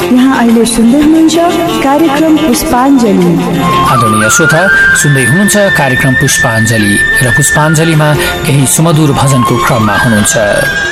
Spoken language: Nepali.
यहाँ अहिले सुन्दै हुनुहुन्छ कार्यक्रम पुष्पाञ्जली। आदरणीय श्रोता, सुन्दै हुनुहुन्छ कार्यक्रम पुष्पाञ्जली र पुष्पाञ्जलीमा केही सुमधुर भजनको क्रममा हुनुहुन्छ।